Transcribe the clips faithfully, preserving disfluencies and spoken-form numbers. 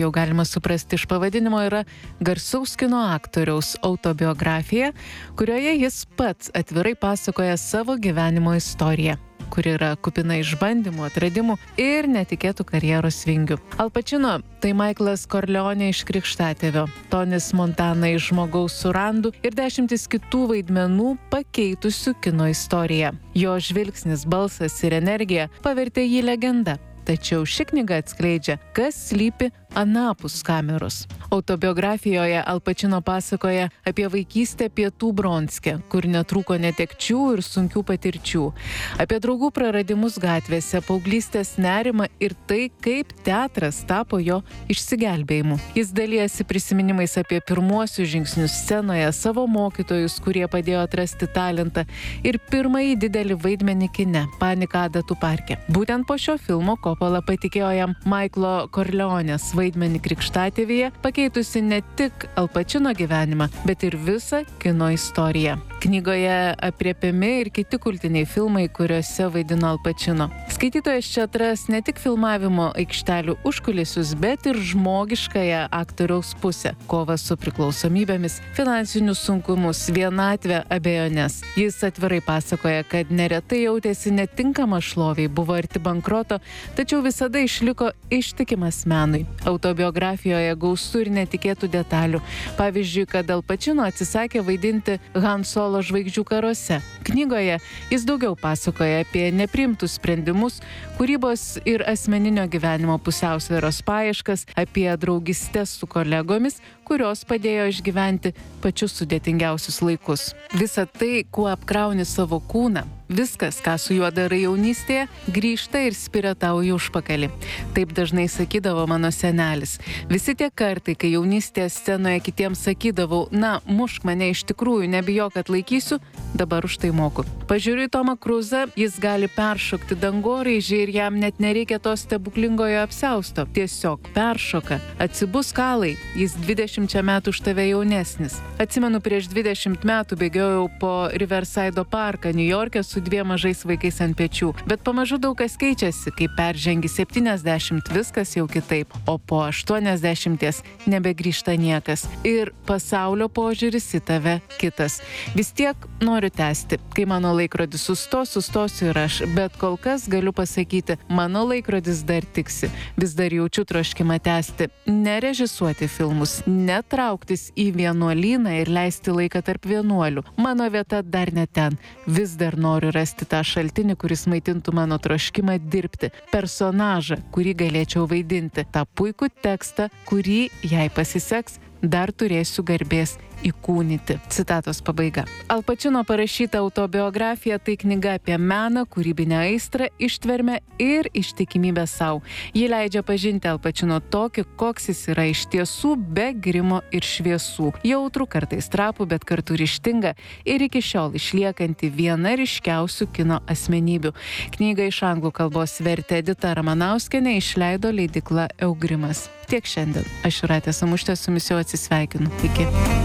jau galima suprasti iš pavadinimo, yra garsaus kino aktoriaus autobiografija, kurioje jis pats atvirai pasakoja savo gyvenimo istoriją, kuri yra kupina išbandymų, atradimų ir netikėtų karjeros vingių. Al Pacino tai Michaelas Corleone iš Krikštatėvio, Tonis Montana iš Žmogaus su randu ir dešimtis kitų vaidmenų pakeitusių kino istoriją. Jo žvilgsnis, balsas ir energija pavertė jį legenda. Tačiau ši knyga atskleidžia, kas slypi anapus kameros. Autobiografijoje Al Pacino pasakoja apie vaikystę Pietų Bronske, kur netrūko netekčių ir sunkių patirčių, apie draugų praradimus gatvėse, paauglystės nerimą ir tai, kaip teatras tapo jo išsigelbėjimu. Jis dalijasi prisiminimais apie pirmuosius žingsnius scenoje, savo mokytojus, kurie padėjo atrasti talentą, ir pirmąjį didelį vaidmenį kine – Paniką adatų parke. Būtent po šio filmo Coppola patikėjo jam Michaelo Corleonės vaidmenį Krikštatėvyje, pakeitusi ne tik Al Pacino gyvenimą, bet ir visą kino istoriją. Knygoje apriepiami ir kiti kultiniai filmai, kuriuose vaidino Al Pacino. Skaitytojas čia atras ne tik filmavimo aikštelių užkulisius, bet ir žmogiškąją aktoriaus pusę, kovą su priklausomybėmis, finansinius sunkumus, vienatvę, abejones. Jis atvirai pasakoja, kad neretai jautėsi netinkama šloviai, buvo arti bankroto, tačiau visada išliko ištikimas menui. Autobiografijoje gausu ir netikėtų detalių. Pavyzdžiui, kad Al Pacino atsisakė vaidinti Han Solo žvaigždžių karuose. Knygoje jis daugiau pasakoja apie nepriimtus sprendimus, kūrybos ir asmeninio gyvenimo pusiausvyros paieškas, apie draugystes su kolegomis, kurios padėjo išgyventi pačius sudėtingiausius laikus. Visa tai, kuo apkrauni savo kūną, viskas, ką su juo darai jaunystėje, grįžta ir spiria tau į užpakalį. Taip dažnai sakydavo mano senelis. Visi tie kartai, kai jaunystėje scenoje kitiems sakydavau, na, mušk mane iš tikrųjų, nebijok, kad laikysiu, dabar už tai moku. Pažiūriu į Tomą Kruzą, jis gali peršokti dangoraižį ir jam net nereikia to stebuklingojo apsiausto. Tiesiog peršoka. Atsibus kalai, jis dvidešimčia metų už tave jaunesnis. Atsimenu, prieš dvidešimt metų bėgiojau po Riverside parką Niujorke su dviem mažais vaikais ant pečių. Bet pamažu daug kas keičiasi, kai peržengi septyniasdešimt, viskas jau kitaip, o po aštuoniasdešimties nebegrįžta niekas. Ir pasaulio požiūris į tave kitas. Vis tiek noriu tęsti. Kai mano laikrodis sustos, sustosiu ir aš, bet kol kas galiu pasakyti, mano laikrodis dar tiksi. Vis dar jaučiu troškimą tęsti. Nerežisuoti filmus, netrauktis į vienuolyną ir leisti laiką tarp vienuolių. Mano vieta dar ne ten. Vis dar noriu rasti tą šaltinį, kuris maitintų mano troškimą dirbti. Personažą, kurį galėčiau vaidinti. Tą puikų tekstą, kurį, jei pasiseks, dar turėsiu garbės įkūnyti. Citatos pabaiga. Al Pacino parašyta autobiografija tai knyga apie meną, kūrybinę aistrą, ištvermę ir ištikimybę savo. Ji leidžia pažinti Al Pacino tokį, koks jis yra iš tiesų, be grimo ir šviesų. Jautrų, kartais trapų, bet kartu ryžtinga ir iki šiol išliekanti viena ryškiausių kino asmenybių. Knygą iš anglų kalbos vertė Edita Ramanauskienė, išleido leidykla Eugrimas. Tiek šiandien. Aš Jūratė Samuštė su jumis jau atsisveikinu. Iki.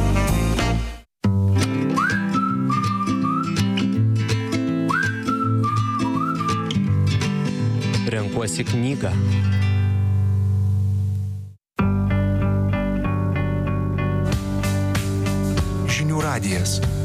Renkuosi knygą. Žinių radijas.